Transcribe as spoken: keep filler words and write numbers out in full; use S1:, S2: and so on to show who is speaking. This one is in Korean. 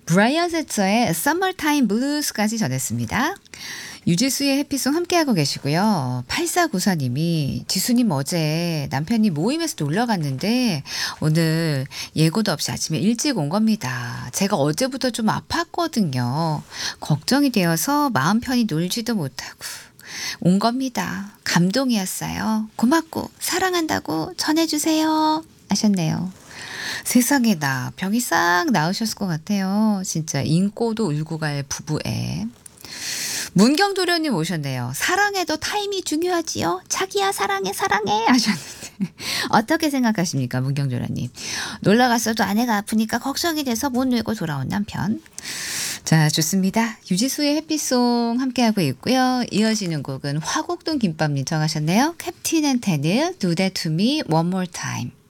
S1: 브라이언 세처의 Summertime Blues까지 전했습니다. 유지수의 해피송 함께하고 계시고요. 팔사구사님이 지수님 어제 남편이 모임에서 놀러 갔는데 오늘 예고도 없이 아침에 일찍 온 겁니다. 제가 어제부터 좀 아팠거든요. 걱정이 되어서 마음 편히 놀지도 못하고 온 겁니다. 감동이었어요. 고맙고 사랑한다고 전해주세요 하셨네요. 세상에 나 병이 싹 나으셨을 것 같아요. 진짜 인꼬도 울고 갈 부부애. 문경도련님 오셨네요. 사랑해도 타임이 중요하지요. 자기야 사랑해 사랑해 하셨는데 어떻게 생각하십니까 문경도련님. 놀러갔어도 아내가 아프니까 걱정이 돼서 못 놀고 돌아온 남편. 자 좋습니다. 유지수의 해피송 함께하고 있고요. 이어지는 곡은 화곡동 김밥님 정하셨네요. 캡틴 앤 테닐 Do That To Me One More Time.